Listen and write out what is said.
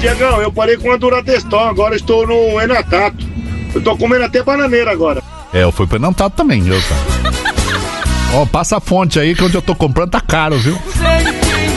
Diegão, eu parei com a Durateston, agora estou no Enatato. Eu tô comendo até bananeira agora. Eu fui pro Enatato também, Ó, passa a fonte aí que onde eu tô comprando tá caro, viu?